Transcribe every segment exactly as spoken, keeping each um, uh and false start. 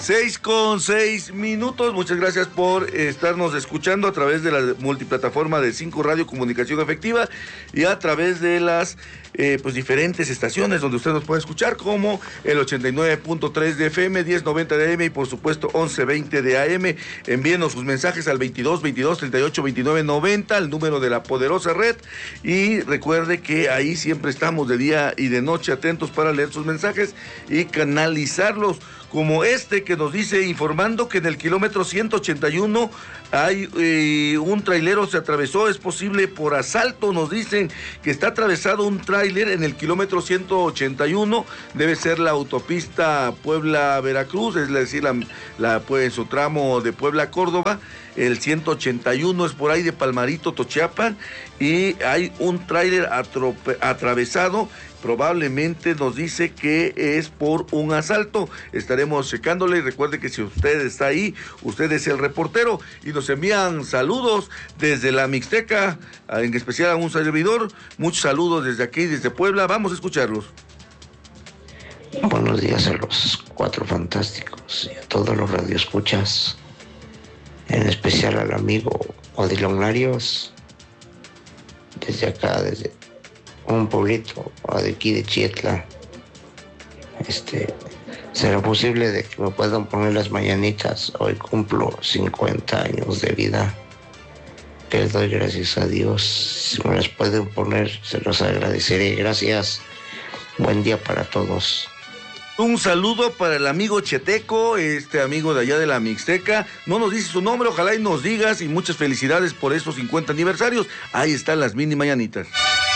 Seis con seis minutos, muchas gracias por estarnos escuchando a través de la multiplataforma de Cinco Radio Comunicación Efectiva y a través de las eh, pues diferentes estaciones donde usted nos puede escuchar, como el ochenta y nueve punto tres de F M, diez noventa de A M y por supuesto once veinte de A M. Envíenos sus mensajes al veintidós veintidós treinta y ocho veintinueve noventa, el número de la poderosa red, y recuerde que ahí siempre estamos de día y de noche atentos para leer sus mensajes y canalizarlos, como este que nos dice, informando que en el kilómetro ciento ochenta y uno hay eh, un trailero se atravesó, es posible por asalto, nos dicen que está atravesado un tráiler en el kilómetro ciento ochenta y uno, debe ser la autopista Puebla-Veracruz, es decir, la, la, pues, su tramo de Puebla-Córdoba. El ciento ochenta y uno es por ahí de Palmarito, Tochiapan, y hay un tráiler atravesado. Probablemente nos dice que es por un asalto. Estaremos checándole y recuerde que si usted está ahí, usted es el reportero y nos envían saludos desde la Mixteca, en especial a un servidor. Muchos saludos desde aquí, desde Puebla. Vamos a escucharlos. Buenos días a los cuatro fantásticos y a todos los radioescuchas, en especial al amigo Odilon Larios, desde acá, desde un pueblito de aquí de Chietla. Este, ¿será posible de que me puedan poner las mañanitas? Hoy cumplo cincuenta años de vida, que les doy gracias a Dios. Si me las pueden poner, se los agradeceré. Gracias. Buen día para todos. Un saludo para el amigo Cheteco, este amigo de allá de la Mixteca. No nos dice su nombre, ojalá y nos digas, y muchas felicidades por estos cincuenta aniversarios. Ahí están las mini mañanitas.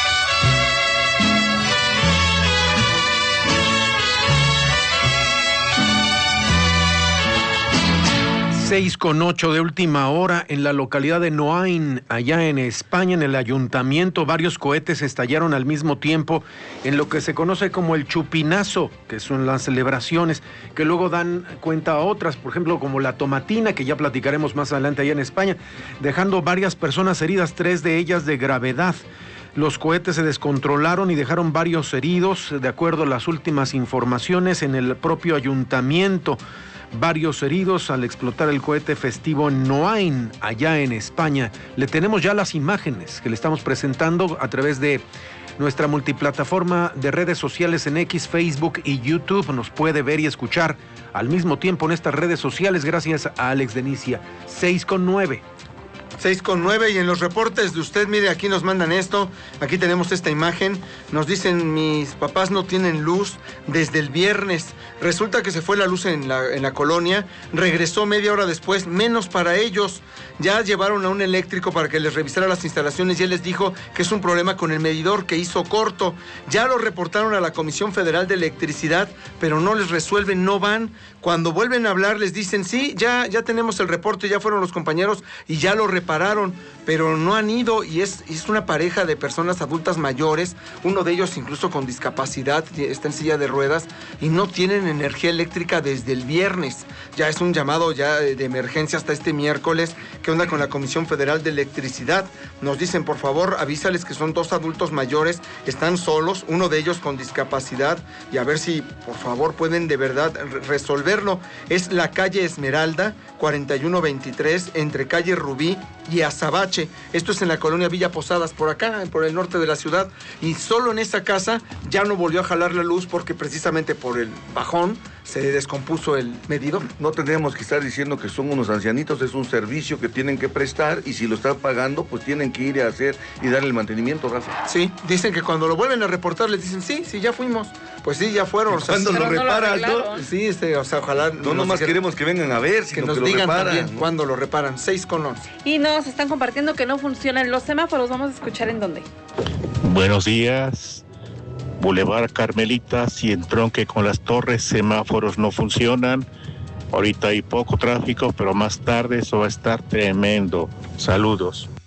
Seis con ocho de última hora en la localidad de Noain, allá en España, en el ayuntamiento, varios cohetes estallaron al mismo tiempo en lo que se conoce como el chupinazo, que son las celebraciones que luego dan cuenta a otras, por ejemplo como la tomatina, que ya platicaremos más adelante allá en España, dejando varias personas heridas, tres de ellas de gravedad. Los cohetes se descontrolaron y dejaron varios heridos, de acuerdo a las últimas informaciones en el propio ayuntamiento. Varios heridos al explotar el cohete festivo en Noain, allá en España. Le tenemos ya las imágenes que le estamos presentando a través de nuestra multiplataforma de redes sociales en X, Facebook y YouTube. Nos puede ver y escuchar al mismo tiempo en estas redes sociales gracias a Alex Denicia. seis con nueve. seis con nueve, y en los reportes de usted, mire, aquí nos mandan esto, aquí tenemos esta imagen, nos dicen, mis papás no tienen luz desde el viernes, resulta que se fue la luz en la, en la colonia, regresó media hora después, menos para ellos, ya llevaron a un eléctrico para que les revisara las instalaciones y él les dijo que es un problema con el medidor que hizo corto, ya lo reportaron a la Comisión Federal de Electricidad, pero no les resuelven, no van, cuando vuelven a hablar les dicen, sí, ya, ya tenemos el reporte, ya fueron los compañeros y ya lo repararon, pero no han ido, y es, es una pareja de personas adultas mayores, uno de ellos incluso con discapacidad, está en silla de ruedas, y no tienen energía eléctrica desde el viernes. Ya es un llamado ya de emergencia hasta este miércoles. ¿Qué onda con la Comisión Federal de Electricidad? Nos dicen, por favor, avísales que son dos adultos mayores, están solos, uno de ellos con discapacidad, y a ver si, por favor, pueden de verdad resolverlo. Es la calle Esmeralda, cuarenta y uno veintitrés, entre calle Rubí y Azabache. Esto es en la colonia Villa Posadas, por acá, por el norte de la ciudad, y solo en esa casa ya no volvió a jalar la luz porque precisamente por el bajón se descompuso el medidor. No tendríamos que estar diciendo que son unos ancianitos, es un servicio que tienen que prestar, y si lo están pagando, pues tienen que ir a hacer y darle el mantenimiento, Rafa. Sí, dicen que cuando lo vuelven a reportar les dicen, sí, sí, ya fuimos. Pues sí, ya fueron. O sea, cuando lo reparan, ¿no? Sí, este, o sea, ojalá... No nomás queremos que vengan a ver, sino que nos que lo digan reparan, también ¿no? cuando lo reparan. seis con once. Y nos están compartiendo que no funcionan los semáforos. Vamos a escuchar en dónde. Buenos días. Boulevard Carmelitas y entronque con las torres, semáforos no funcionan. Ahorita hay poco tráfico, pero más tarde eso va a estar tremendo. Saludos.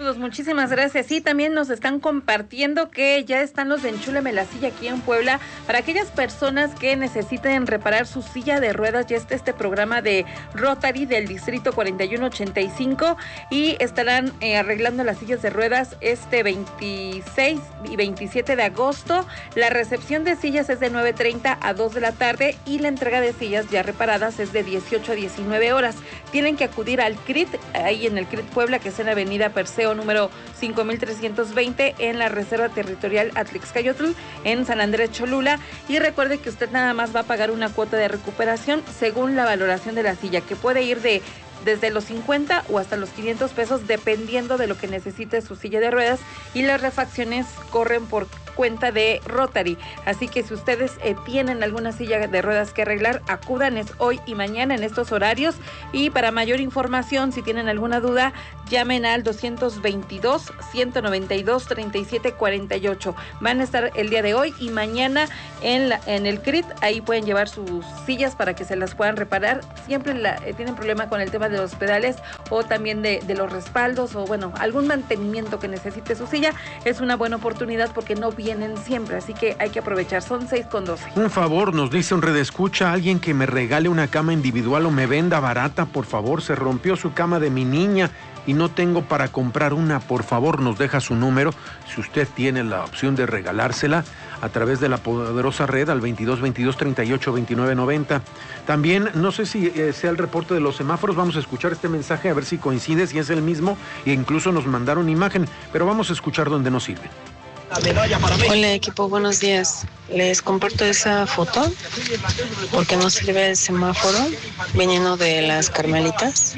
Muchísimas gracias. Sí, también nos están compartiendo que ya están los de Enchúleme la Silla aquí en Puebla. Para aquellas personas que necesiten reparar su silla de ruedas, ya está este programa de Rotary del Distrito cuarenta y uno ochenta y cinco y estarán eh, arreglando las sillas de ruedas este veintiséis y veintisiete de agosto. La recepción de sillas es de nueve treinta a dos de la tarde y la entrega de sillas ya reparadas es de dieciocho a diecinueve horas. Tienen que acudir al C R I T, ahí en el C R I T Puebla, que es en la avenida Perseo número cinco mil trescientos veinte en la Reserva Territorial Atlixcayotl en San Andrés Cholula, y recuerde que usted nada más va a pagar una cuota de recuperación según la valoración de la silla, que puede ir de desde los cincuenta o hasta los quinientos pesos dependiendo de lo que necesite su silla de ruedas, y las refacciones corren por cuenta de Rotary. Así que si ustedes eh, tienen alguna silla de ruedas que arreglar, acudan es hoy y mañana en estos horarios, y para mayor información, si tienen alguna duda, llamen al doscientos veintidós, ciento noventa y dos, treinta y siete cuarenta y ocho. Van a estar el día de hoy y mañana en, la, en el C R I T, ahí pueden llevar sus sillas para que se las puedan reparar. Siempre la, eh, tienen problema con el tema de los pedales o también de, de los respaldos, o bueno, algún mantenimiento que necesite su silla. Es una buena oportunidad porque no vienen siempre, así que hay que aprovechar. Son seis con doce. Un favor, nos dice un redescucha, alguien que me regale una cama individual o me venda barata, por favor. Se rompió su cama de mi niña y no tengo para comprar una. Por favor, nos deja su número si usted tiene la opción de regalársela a través de la poderosa red al veintidós veintidós treinta y ocho veintinueve noventa. También, no sé si eh, sea el reporte de los semáforos, vamos a escuchar este mensaje a ver si coincide, si es el mismo, e incluso nos mandaron imagen, pero vamos a escuchar dónde nos sirve. Hola equipo, buenos días. Les comparto esa foto porque no sirve el semáforo. Viniendo de las Carmelitas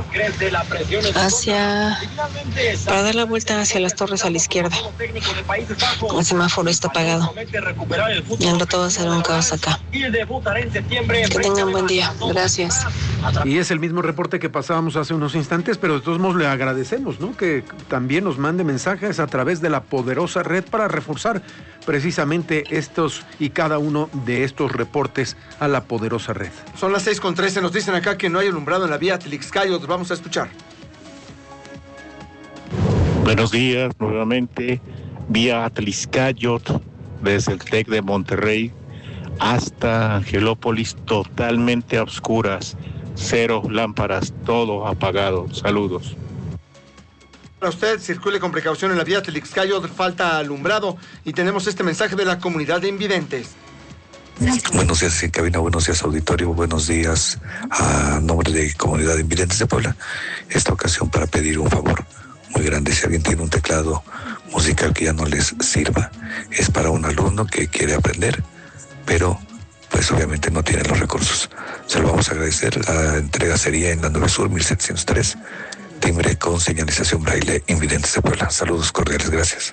hacia para dar la vuelta hacia las torres a la izquierda. El semáforo está apagado y al rato va a ser un caos acá. Que tengan buen día. Gracias. Y es el mismo reporte que pasábamos hace unos instantes, pero de todos modos le agradecemos, ¿no?, que también nos mande mensajes a través de la poderosa red para reforzar precisamente estos y cada uno de estos reportes a la poderosa red. Son las seis con trece, nos dicen acá que no hay alumbrado en la vía Atlixcayotl. Vamos a escuchar. Buenos días, nuevamente, vía Atlixcayotl, desde el TEC de Monterrey hasta Angelópolis, totalmente a oscuras, cero lámparas, todo apagado. Saludos. Para usted, circule con precaución en la vía Atlixcayotl, falta alumbrado, y tenemos este mensaje de la comunidad de invidentes. Buenos días en cabina, buenos días auditorio, buenos días a nombre de Comunidad de Invidentes de Puebla. Esta ocasión para pedir un favor muy grande. Si alguien tiene un teclado musical que ya no les sirva, es para un alumno que quiere aprender, pero pues obviamente no tiene los recursos. Se lo vamos a agradecer. La entrega sería en la nueve Sur mil setecientos tres, timbre con señalización braille, Invidentes de Puebla. Saludos cordiales, gracias.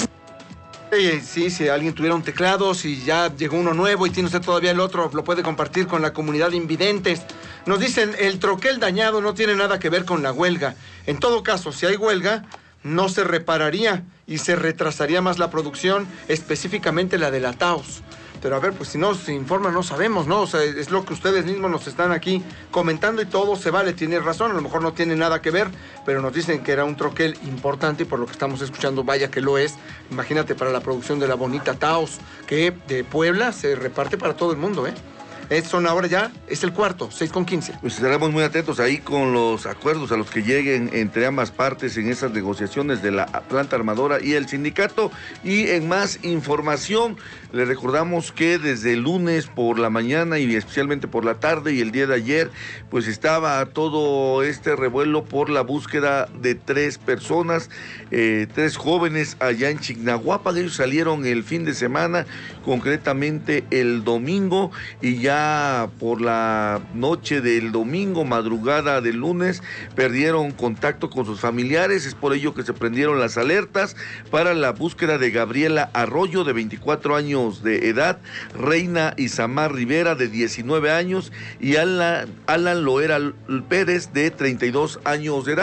Sí, sí, si alguien tuviera un teclado, si ya llegó uno nuevo y tiene usted todavía el otro, lo puede compartir con la comunidad de invidentes. Nos dicen, el troquel dañado no tiene nada que ver con la huelga. En todo caso, si hay huelga, no se repararía y se retrasaría más la producción, específicamente la de la Taos. Pero a ver, pues si no se informa, no sabemos, ¿no? O sea, es lo que ustedes mismos nos están aquí comentando y todo se vale, tiene razón, a lo mejor no tiene nada que ver, pero nos dicen que era un troquel importante y por lo que estamos escuchando, vaya que lo es. Imagínate para la producción de la bonita Taos, que de Puebla se reparte para todo el mundo, ¿eh? Son ahora ya, es el cuarto, seis con quince. Pues estaremos muy atentos ahí con los acuerdos a los que lleguen entre ambas partes en esas negociaciones de la planta armadora y el sindicato. Y en más información, les recordamos que desde el lunes por la mañana y especialmente por la tarde y el día de ayer, pues estaba todo este revuelo por la búsqueda de tres personas, eh, tres jóvenes allá en Chignahuapan. Ellos salieron el fin de semana, concretamente el domingo, y ya por la noche del domingo, madrugada del lunes, perdieron contacto con sus familiares. Es por ello que se prendieron las alertas para la búsqueda de Gabriela Arroyo, de veinticuatro años de edad, Reina Isamar Rivera, de diecinueve años, y Alan, Alan Loera Pérez, de treinta y dos años de edad.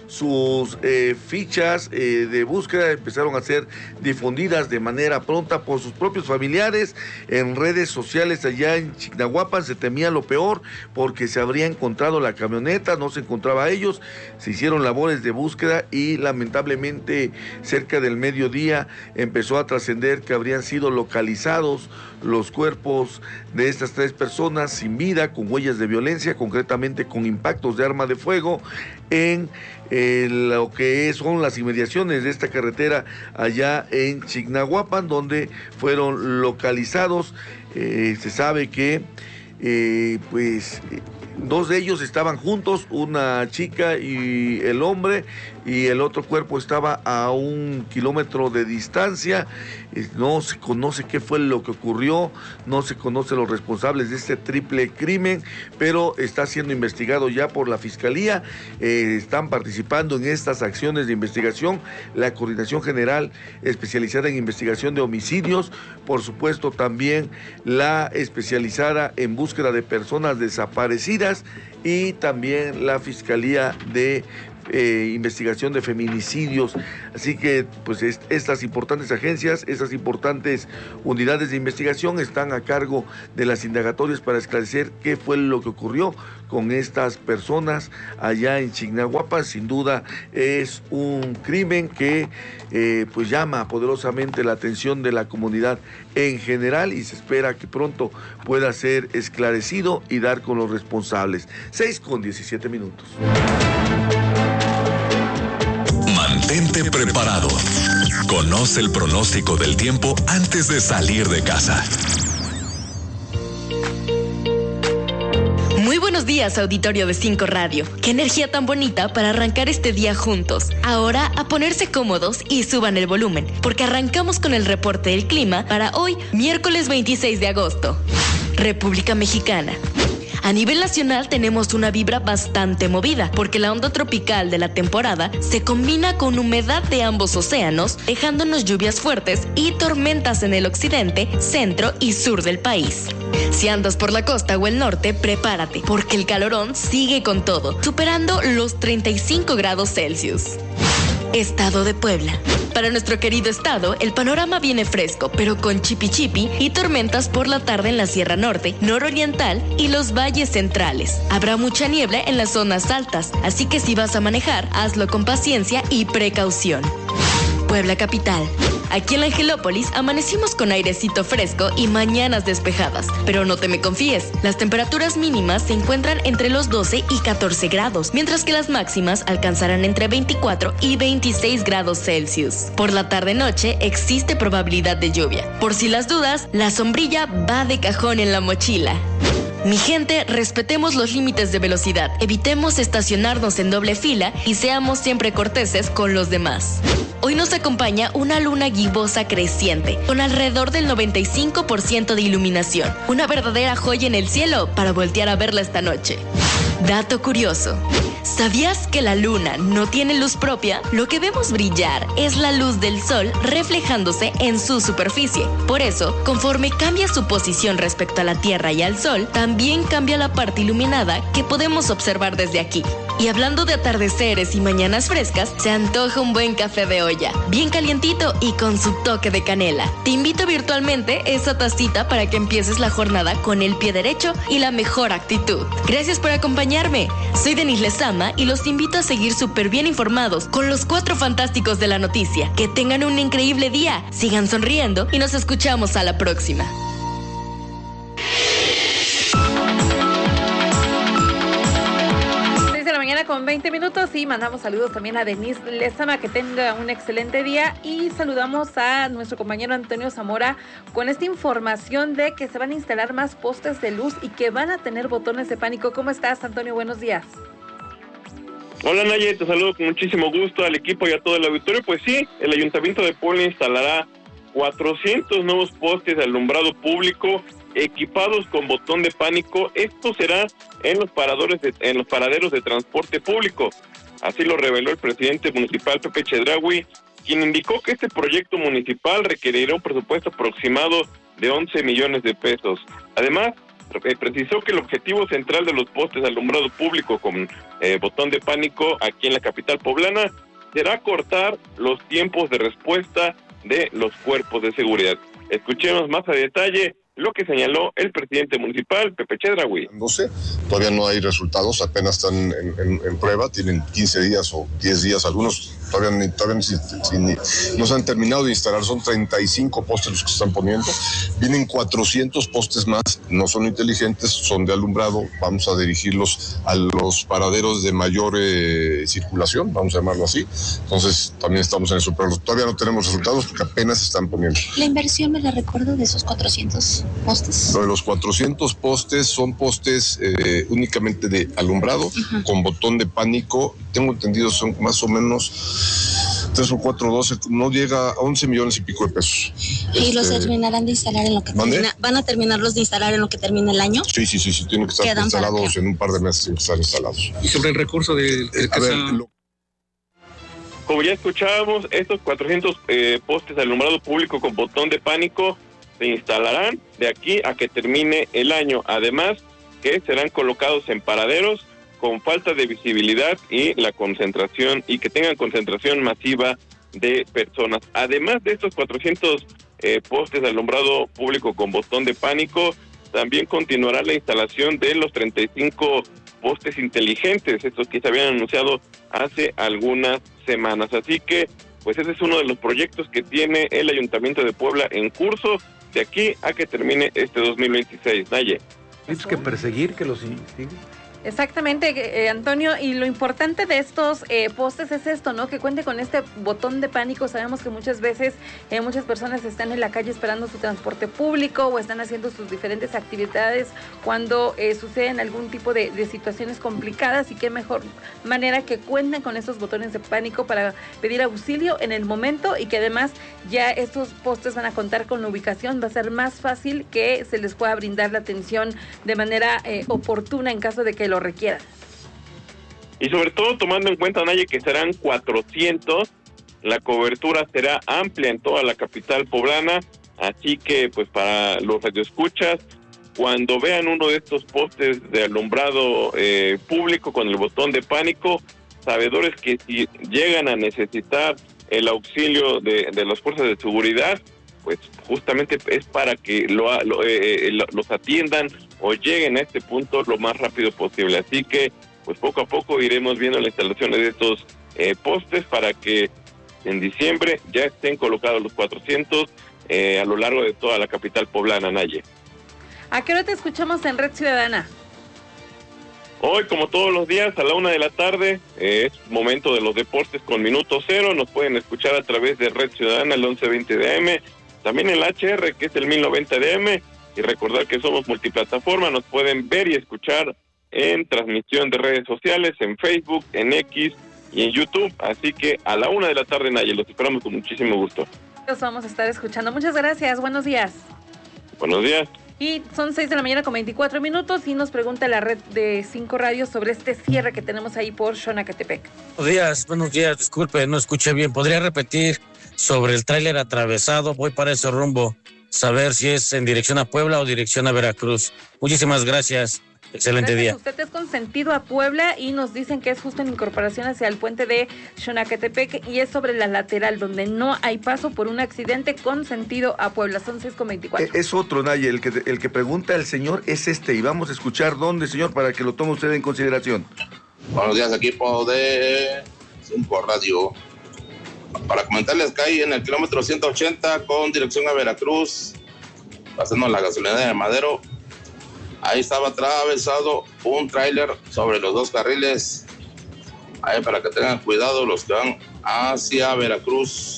sus eh, fichas eh, de búsqueda empezaron a ser difundidas de manera pronta por sus propios familiares en redes sociales allá en Chignahuapan. Se temía lo peor porque se habría encontrado la camioneta, no se encontraba a ellos, se hicieron labores de búsqueda y lamentablemente cerca del mediodía empezó a trascender que habrían sido localizados los cuerpos de estas tres personas sin vida, con huellas de violencia, concretamente con impactos de arma de fuego en eh, lo que son las inmediaciones de esta carretera allá en Chignahuapan, donde fueron localizados. Eh, se sabe que eh, pues dos de ellos estaban juntos, una chica y el hombre, y el otro cuerpo estaba a un kilómetro de distancia. No se conoce qué fue lo que ocurrió, no se conoce los responsables de este triple crimen, pero está siendo investigado ya por la Fiscalía. Eh, están participando en estas acciones de investigación la Coordinación General especializada en investigación de homicidios, por supuesto también la especializada en búsqueda de personas desaparecidas y también la Fiscalía de Eh, investigación de feminicidios. Así que pues est estas importantes agencias, estas importantes unidades de investigación están a cargo de las indagatorias para esclarecer qué fue lo que ocurrió con estas personas allá en Chignahuapan. Sin duda es un crimen que eh, pues llama poderosamente la atención de la comunidad en general y se espera que pronto pueda ser esclarecido y dar con los responsables. seis con diecisiete minutos. Mantente preparado. Conoce el pronóstico del tiempo antes de salir de casa. Muy buenos días, auditorio de cinco Radio. Qué energía tan bonita para arrancar este día juntos. Ahora a ponerse cómodos y suban el volumen, porque arrancamos con el reporte del clima para hoy, miércoles veintiséis de agosto. República Mexicana. A nivel nacional tenemos una vibra bastante movida, porque la onda tropical de la temporada se combina con humedad de ambos océanos, dejándonos lluvias fuertes y tormentas en el occidente, centro y sur del país. Si andas por la costa o el norte, prepárate, porque el calorón sigue con todo, superando los treinta y cinco grados Celsius. Estado de Puebla. Para nuestro querido estado, el panorama viene fresco, pero con chipi chipi y tormentas por la tarde en la Sierra Norte, nororiental y los valles centrales. Habrá mucha niebla en las zonas altas, así que si vas a manejar, hazlo con paciencia y precaución. Puebla capital. Aquí en la Angelópolis amanecimos con airecito fresco y mañanas despejadas, pero no te me confíes, las temperaturas mínimas se encuentran entre los doce y catorce grados, mientras que las máximas alcanzarán entre veinticuatro y veintiséis grados Celsius. Por la tarde-noche existe probabilidad de lluvia. Por si las dudas, la sombrilla va de cajón en la mochila. Mi gente, respetemos los límites de velocidad, evitemos estacionarnos en doble fila y seamos siempre corteses con los demás. Hoy nos acompaña una luna gibosa creciente, con alrededor del noventa y cinco por ciento de iluminación. Una verdadera joya en el cielo para voltear a verla esta noche. Dato curioso. ¿Sabías que la luna no tiene luz propia? Lo que vemos brillar es la luz del sol reflejándose en su superficie. Por eso, conforme cambia su posición respecto a la Tierra y al sol, también cambia la parte iluminada que podemos observar desde aquí. Y hablando de atardeceres y mañanas frescas, se antoja un buen café de olla, bien calientito y con su toque de canela. Te invito virtualmente esa tacita para que empieces la jornada con el pie derecho y la mejor actitud. Gracias por acompañarme. Soy Denise Lezama y los invito a seguir súper bien informados con los cuatro fantásticos de la noticia. Que tengan un increíble día, sigan sonriendo y nos escuchamos a la próxima. Con veinte minutos y mandamos saludos también a Denise Lezama, que tenga un excelente día, y saludamos a nuestro compañero Antonio Zamora con esta información de que se van a instalar más postes de luz y que van a tener botones de pánico. ¿Cómo estás, Antonio? Buenos días. Hola, Naye, te saludo con muchísimo gusto al equipo y a todo el auditorio. Pues sí, el Ayuntamiento de Puebla instalará cuatrocientos nuevos postes de alumbrado público equipados con botón de pánico. Esto será en los paradores de, en los paraderos de transporte público. Así lo reveló el presidente municipal Pepe Chedraui, quien indicó que este proyecto municipal requerirá un presupuesto aproximado de once millones de pesos. Además, eh, precisó que el objetivo central de los postes de alumbrado público con eh, botón de pánico aquí en la capital poblana será cortar los tiempos de respuesta de los cuerpos de seguridad. Escuchemos más a detalle lo que señaló el presidente municipal, Pepe Chedraui. No sé, todavía no hay resultados, apenas están en, en, en prueba, tienen quince días o diez días, algunos todavía, ni, todavía ni, ni, no se han terminado de instalar, son treinta y cinco postes los que se están poniendo, vienen cuatrocientos postes más, no son inteligentes, son de alumbrado, vamos a dirigirlos a los paraderos de mayor eh, circulación, vamos a llamarlo así, entonces también estamos en eso, pero todavía no tenemos resultados porque apenas se están poniendo. La inversión, me la recuerdo, de esos cuatrocientos postes. Lo de los cuatrocientos postes son postes eh, únicamente de alumbrado, uh-huh. con botón de pánico, tengo entendido son más o menos tres o cuatro, doce, no llega a once millones y pico de pesos. ¿Y este, los terminarán de instalar en lo que termina? ¿Van a terminarlos de instalar en lo que termina el año? Sí, sí, sí, sí, tienen que estar instalados en un par de meses, tienen que estar instalados. Y sobre el recurso de... de eh, a ver, lo... Como ya escuchábamos, estos cuatrocientos eh, postes de alumbrado público con botón de pánico se instalarán de aquí a que termine el año. Además, que serán colocados en paraderos con falta de visibilidad y la concentración y que tengan concentración masiva de personas. Además de estos cuatrocientos eh, postes de alumbrado público con botón de pánico, también continuará la instalación de los treinta y cinco postes inteligentes, estos que se habían anunciado hace algunas semanas. Así que, pues ese es uno de los proyectos que tiene el Ayuntamiento de Puebla en curso de aquí a que termine este dos mil veintiséis. Naye. ¿Tienes que perseguir que los investiguen? Exactamente, eh, Antonio, y lo importante de estos eh, postes es esto, ¿no? Que cuente con este botón de pánico. Sabemos que muchas veces eh, muchas personas están en la calle esperando su transporte público o están haciendo sus diferentes actividades cuando eh, suceden algún tipo de, de situaciones complicadas, y qué mejor manera que cuenten con estos botones de pánico para pedir auxilio en el momento, y que además ya estos postes van a contar con la ubicación. Va a ser más fácil que se les pueda brindar la atención de manera eh, oportuna en caso de que lo requieran. Y sobre todo tomando en cuenta, Naye, que serán cuatrocientos, la cobertura será amplia en toda la capital poblana, así que pues para los radioescuchas, cuando vean uno de estos postes de alumbrado eh, público con el botón de pánico, sabedores que si llegan a necesitar el auxilio de, de las fuerzas de seguridad, pues justamente es para que lo, lo, eh, lo, los atiendan o lleguen a este punto lo más rápido posible. Así que, pues poco a poco iremos viendo la instalación de estos eh, postes para que en diciembre ya estén colocados los cuatrocientos eh, a lo largo de toda la capital poblana, Naye. ¿A qué hora te escuchamos en Red Ciudadana? Hoy, como todos los días, a la una de la tarde, eh, es momento de los deportes con Minuto Cero. Nos pueden escuchar a través de Red Ciudadana, el once veinte de A M, también el H R, que es el mil noventa de A M, y recordar que somos multiplataforma. Nos pueden ver y escuchar en transmisión de redes sociales, en Facebook, en X y en YouTube. Así que a la una de la tarde, Naye, los esperamos con muchísimo gusto. Los vamos a estar escuchando. Muchas gracias. Buenos días. Buenos días. Y son seis de la mañana con veinticuatro minutos y nos pregunta la red de Cinco Radios sobre este cierre que tenemos ahí por Xonacatepec. Buenos días, buenos días, disculpe, no escuché bien. ¿Podría repetir sobre el tráiler atravesado? Voy para ese rumbo, saber si es en dirección a Puebla o dirección a Veracruz. Muchísimas gracias, excelente gracias. día. Usted es consentido a Puebla y nos dicen que es justo en incorporación hacia el puente de Xonacatepec y es sobre la lateral donde no hay paso por un accidente. Con sentido a Puebla, son seis con veinticuatro. Es otro, Naye, el que, el que pregunta el señor es este, y vamos a escuchar dónde, señor, para que lo tome usted en consideración. Buenos días, equipo de Cinco Radio. Para comentarles que hay en el kilómetro ciento ochenta con dirección a Veracruz, pasando la gasolinera de Madero, ahí estaba atravesado un tráiler sobre los dos carriles. Ahí para que tengan cuidado los que van hacia Veracruz,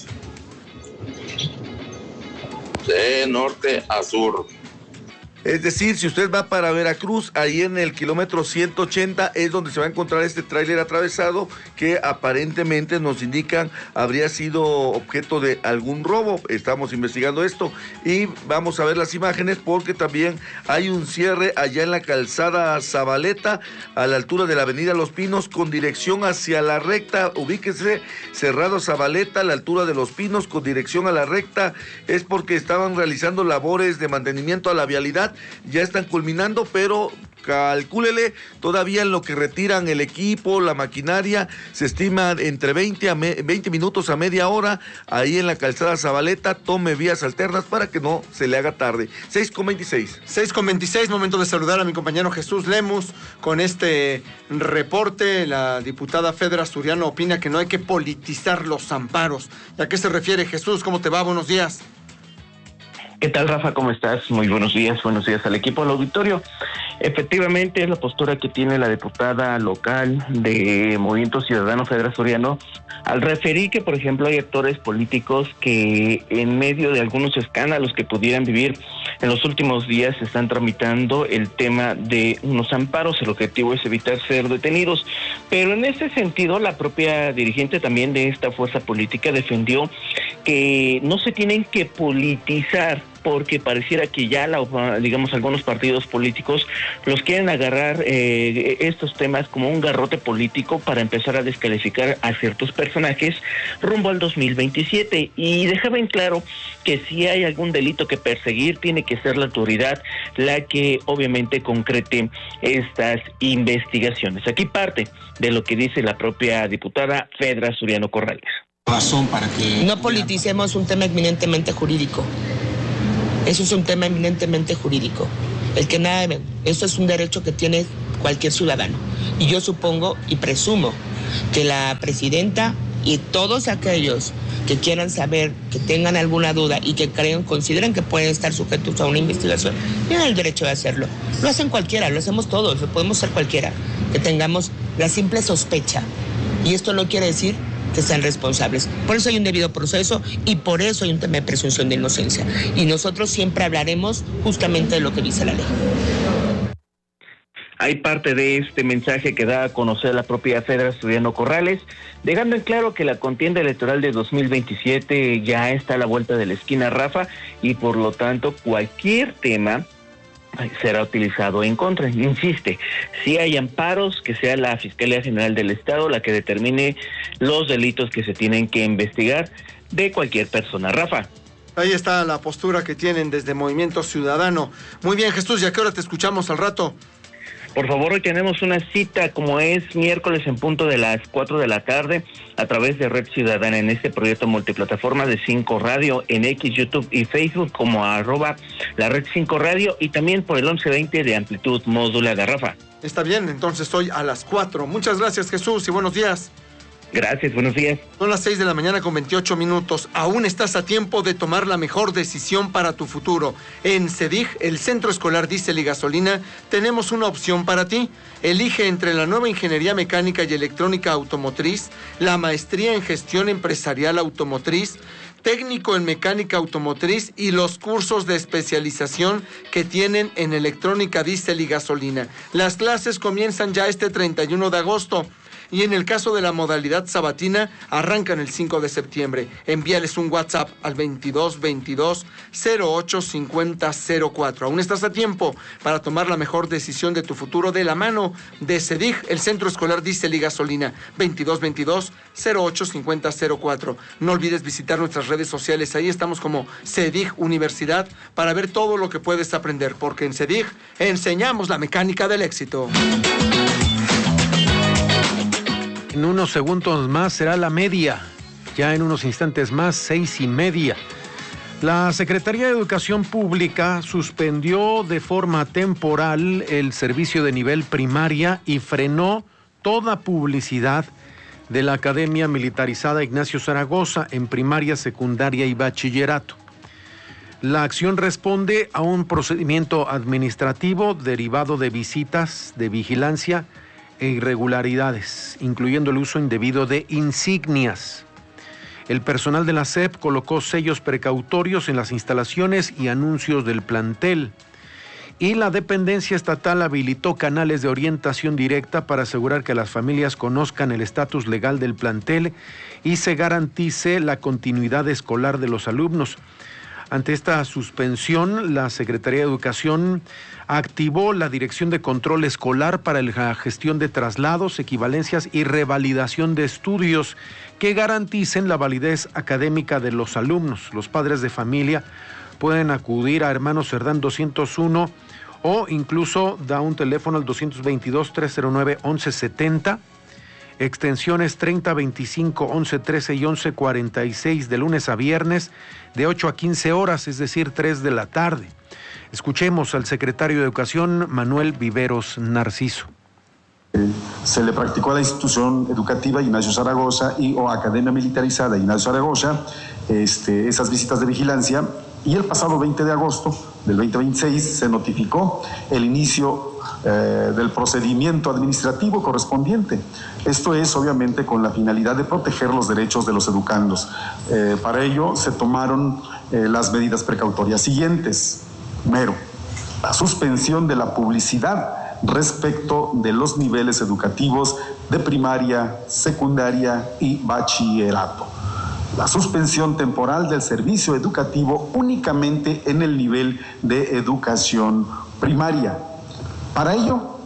de norte a sur. Es decir, si usted va para Veracruz, ahí en el kilómetro ciento ochenta es donde se va a encontrar este tráiler atravesado que aparentemente nos indican habría sido objeto de algún robo. Estamos investigando esto y vamos a ver las imágenes porque también hay un cierre allá en la calzada Zabaleta a la altura de la avenida Los Pinos con dirección hacia la recta. Ubíquese, cerrado Zabaleta a la altura de Los Pinos con dirección a la recta. Es porque estaban realizando labores de mantenimiento a la vialidad ya están culminando, pero calcúlele, todavía en lo que retiran el equipo, la maquinaria, se estima entre veinte, a me, veinte minutos a media hora, ahí en la calzada Zabaleta. Tome vías alternas para que no se le haga tarde. seis con veintiséis. seis con veintiséis, momento de saludar a mi compañero Jesús Lemus con este reporte. La diputada Fedra Asturiano opina que no hay que politizar los amparos. ¿A qué se refiere, Jesús? ¿Cómo te va? Buenos días. ¿Qué tal, Rafa? ¿Cómo estás? Muy buenos días, buenos días al equipo, al auditorio. Efectivamente, es la postura que tiene la diputada local de Movimiento Ciudadano Fedra Asturiano al referir que, por ejemplo, hay actores políticos que en medio de algunos escándalos que pudieran vivir en los últimos días están tramitando el tema de unos amparos. El objetivo es evitar ser detenidos. Pero en ese sentido, la propia dirigente también de esta fuerza política defendió que no se tienen que politizar, porque pareciera que ya, la, digamos, algunos partidos políticos los quieren agarrar eh, estos temas como un garrote político para empezar a descalificar a ciertos personajes rumbo al dos mil veintisiete. Y dejaba en claro que si hay algún delito que perseguir, tiene que ser la autoridad la que obviamente concrete estas investigaciones. Aquí parte de lo que dice la propia diputada Fedra Asturiano Corrales. Razón para que no politicemos un tema eminentemente jurídico. Eso es un tema eminentemente jurídico. El que nada, eso es un derecho que tiene cualquier ciudadano. Y yo supongo y presumo que la presidenta y todos aquellos que quieran saber, que tengan alguna duda y que crean, consideren que pueden estar sujetos a una investigación, tienen el derecho de hacerlo. Lo hacen cualquiera, lo hacemos todos, lo podemos hacer cualquiera, que tengamos la simple sospecha. Y esto no quiere decir que sean responsables. Por eso hay un debido proceso y por eso hay un tema de presunción de inocencia. Y nosotros siempre hablaremos justamente de lo que dice la ley. Hay parte de este mensaje que da a conocer la propia Fedra Asturiano Corrales, dejando en claro que la contienda electoral de dos mil veintisiete ya está a la vuelta de la esquina, Rafa, y por lo tanto cualquier tema será utilizado en contra. Insiste, si hay amparos, que sea la Fiscalía General del Estado la que determine los delitos que se tienen que investigar de cualquier persona. Rafa. Ahí está la postura que tienen desde Movimiento Ciudadano. Muy bien, Jesús, ¿y a qué hora te escuchamos al rato? Por favor, hoy tenemos una cita, como es miércoles en punto de las cuatro de la tarde, a través de Red Ciudadana, en este proyecto multiplataforma de cinco Radio, en X, YouTube y Facebook, como arroba la Red cinco Radio, y también por el once veinte de amplitud modulada. Rafa. Está bien, entonces hoy a las cuatro. Muchas gracias, Jesús, y buenos días. Gracias, buenos días. Son las seis de la mañana con veintiocho minutos. Aún estás a tiempo de tomar la mejor decisión para tu futuro. En CEDIG, el Centro Escolar Diésel y Gasolina, tenemos una opción para ti. Elige entre la nueva Ingeniería Mecánica y Electrónica Automotriz, la Maestría en Gestión Empresarial Automotriz, Técnico en Mecánica Automotriz y los cursos de especialización que tienen en Electrónica Diésel y Gasolina. Las clases comienzan ya este treinta y uno de agosto. Y en el caso de la modalidad sabatina, arrancan el cinco de septiembre. Envíales un WhatsApp al veintidós veintidós cero ocho cincuenta cero cuatro. Aún estás a tiempo para tomar la mejor decisión de tu futuro de la mano de CEDIG, el Centro Escolar Diésel y Gasolina. veintidós veintidós cero ocho cincuenta cero cuatro. No olvides visitar nuestras redes sociales. Ahí estamos como CEDIG Universidad para ver todo lo que puedes aprender. Porque en CEDIG enseñamos la mecánica del éxito. En unos segundos más será la media, ya en unos instantes más, seis y media. La Secretaría de Educación Pública suspendió de forma temporal el servicio de nivel primaria y frenó toda publicidad de la Academia Militarizada Ignacio Zaragoza en primaria, secundaria y bachillerato. La acción responde a un procedimiento administrativo derivado de visitas de vigilancia e irregularidades, incluyendo el uso indebido de insignias. El personal de la S E P colocó sellos precautorios en las instalaciones y anuncios del plantel, y la dependencia estatal habilitó canales de orientación directa para asegurar que las familias conozcan el estatus legal del plantel y se garantice la continuidad escolar de los alumnos. Ante esta suspensión, la Secretaría de Educación activó la Dirección de Control Escolar para la gestión de traslados, equivalencias y revalidación de estudios que garanticen la validez académica de los alumnos. Los padres de familia pueden acudir a Hermanos Cerdán doscientos uno o incluso da un teléfono al dos veintidós, trescientos nueve, once setenta, extensiones treinta, veinticinco, once trece y once cuarenta y seis de lunes a viernes de ocho a quince horas, es decir, tres de la tarde. Escuchemos al secretario de Educación, Manuel Viveros Narciso. Se le practicó a la institución educativa Ignacio Zaragoza y o Academia Militarizada Ignacio Zaragoza este, esas visitas de vigilancia, y el pasado veinte de agosto del veinte veintiséis se notificó el inicio eh, del procedimiento administrativo correspondiente. Esto es obviamente con la finalidad de proteger los derechos de los educandos. Eh, para ello se tomaron eh, las medidas precautorias siguientes. Primero, la suspensión de la publicidad respecto de los niveles educativos de primaria, secundaria y bachillerato. La suspensión temporal del servicio educativo únicamente en el nivel de educación primaria. Para ello,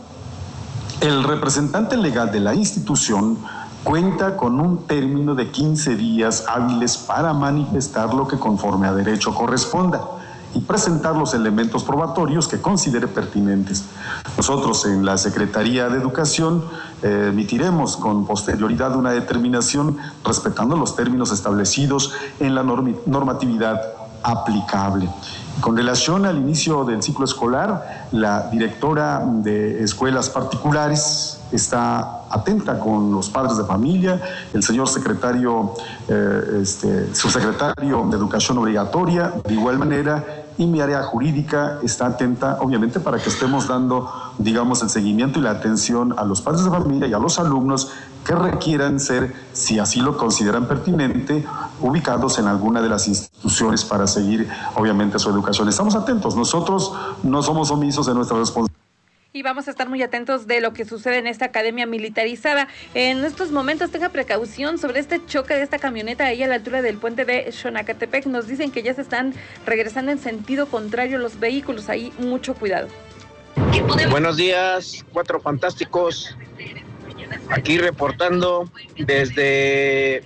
el representante legal de la institución cuenta con un término de quince días hábiles para manifestar lo que conforme a derecho corresponda y presentar los elementos probatorios que considere pertinentes. Nosotros en la Secretaría de Educación eh, emitiremos con posterioridad una determinación respetando los términos establecidos en la norm- normatividad aplicable. Con relación al inicio del ciclo escolar, la directora de escuelas particulares está atenta con los padres de familia, el señor secretario, eh, este, subsecretario de Educación Obligatoria, de igual manera, y mi área jurídica está atenta, obviamente, para que estemos dando, digamos, el seguimiento y la atención a los padres de familia y a los alumnos que requieran ser, si así lo consideran pertinente, ubicados en alguna de las instituciones para seguir, obviamente, su educación. Estamos atentos, nosotros no somos omisos de nuestra responsabilidad. Y vamos a estar muy atentos de lo que sucede en esta academia militarizada. En estos momentos tenga precaución sobre este choque de esta camioneta ahí a la altura del puente de Xonacatepec. Nos dicen que ya se están regresando en sentido contrario los vehículos. Ahí mucho cuidado. Buenos días, cuatro fantásticos. Aquí reportando desde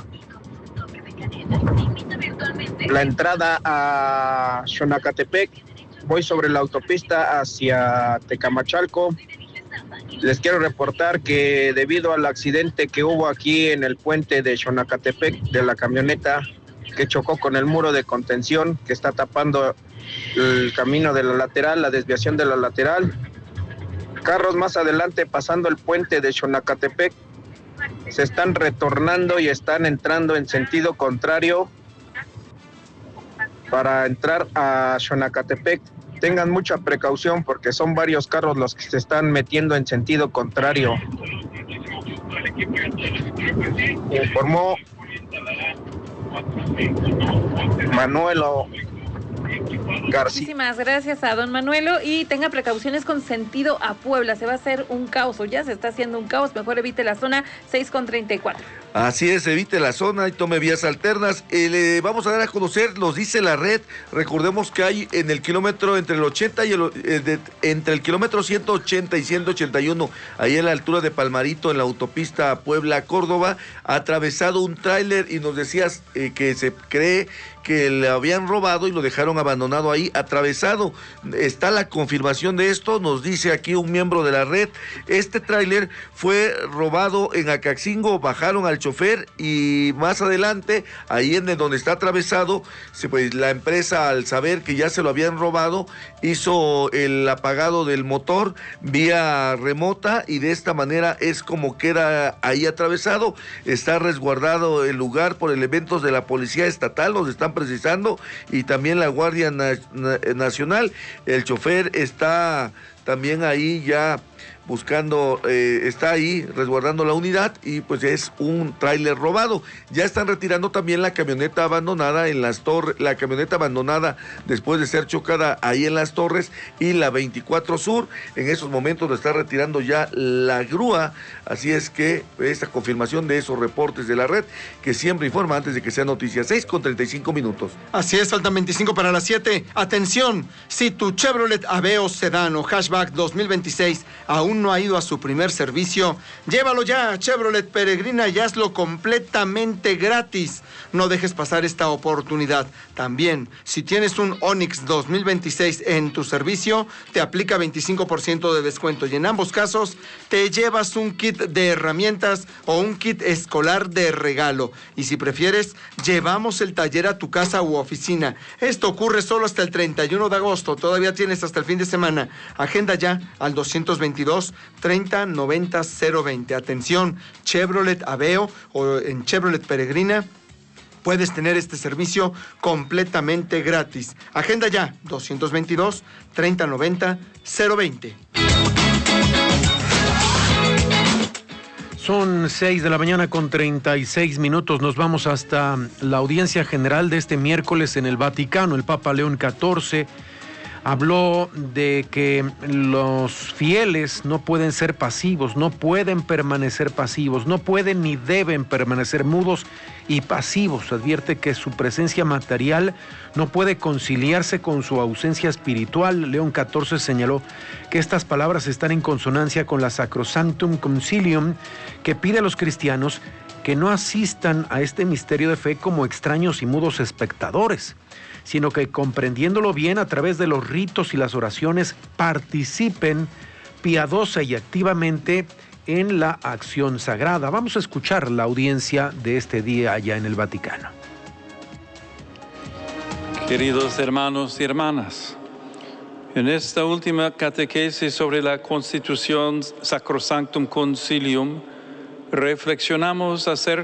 la entrada a Xonacatepec. Voy sobre la autopista hacia Tecamachalco. Les quiero reportar que debido al accidente que hubo aquí en el puente de Xonacatepec de la camioneta que chocó con el muro de contención que está tapando el camino de la lateral, la desviación de la lateral, carros más adelante pasando el puente de Xonacatepec se están retornando y están entrando en sentido contrario para entrar a Xonacatepec. Tengan mucha precaución porque son varios carros los que se están metiendo en sentido contrario. Informó Manuelo García. Muchísimas gracias a don Manuelo y tenga precauciones con sentido a Puebla. Se va a hacer un caos o ya se está haciendo un caos. Mejor evite la zona seis con treinta y cuatro. Así es, evite la zona y tome vías alternas. Eh, le vamos a dar a conocer, nos dice la red, recordemos que hay en el kilómetro entre el ochenta y el, eh, de, entre el kilómetro ciento ochenta y ciento ochenta y uno, ahí en la altura de Palmarito, en la autopista Puebla-Córdoba, ha atravesado un tráiler y nos decías eh, que se cree que le habían robado y lo dejaron abandonado ahí, atravesado. Está la confirmación de esto, nos dice aquí un miembro de la red. Este tráiler fue robado en Acaxingo, bajaron al chofer y más adelante, ahí en donde está atravesado, pues la empresa, al saber que ya se lo habían robado, hizo el apagado del motor vía remota y de esta manera es como queda ahí atravesado. Está resguardado el lugar por elementos de la Policía Estatal, nos están precisando, y también la Guardia Na- Na- Nacional. El chofer está también ahí ya buscando, eh, está ahí resguardando la unidad y pues es un tráiler robado. Ya están retirando también la camioneta abandonada en las torres, la camioneta abandonada después de ser chocada ahí en las torres y la veinticuatro Sur. En esos momentos lo está retirando ya la grúa, así es que esta confirmación de esos reportes de la red que siempre informa antes de que sea noticia. Seis con treinta y cinco minutos. Así es, faltan veinticinco para las siete. Atención, si tu Chevrolet Aveo Sedán o Hatchback dos mil veintiséis aún no ha ido a su primer servicio, llévalo ya a Chevrolet Peregrina y hazlo completamente gratis. No dejes pasar esta oportunidad. También, si tienes un Onix dos mil veintiséis en tu servicio, te aplica veinticinco por ciento de descuento y en ambos casos te llevas un kit de herramientas o un kit escolar de regalo. Y si prefieres, llevamos el taller a tu casa u oficina. Esto ocurre solo hasta el treinta y uno de agosto. Todavía tienes hasta el fin de semana. Agenda ya al doscientos veintidós, treinta, noventa, cero veinte. Atención, Chevrolet Aveo o en Chevrolet Peregrina. Puedes tener este servicio completamente gratis. Agenda ya, doscientos veintidós, treinta, noventa, cero veinte. Son seis de la mañana con treinta y seis minutos. Nos vamos hasta la audiencia general de este miércoles en el Vaticano. El Papa León catorce habló de que los fieles no pueden ser pasivos, no pueden permanecer pasivos, no pueden ni deben permanecer mudos y pasivos. Advierte que su presencia material no puede conciliarse con su ausencia espiritual. León catorce señaló que estas palabras están en consonancia con la Sacrosanctum Concilium, que pide a los cristianos que no asistan a este misterio de fe como extraños y mudos espectadores, sino que comprendiéndolo bien a través de los ritos y las oraciones, participen piadosa y activamente en la acción sagrada. Vamos a escuchar la audiencia de este día allá en el Vaticano. Queridos hermanos y hermanas, en esta última catequesis sobre la Constitución Sacrosanctum Concilium, reflexionamos acerca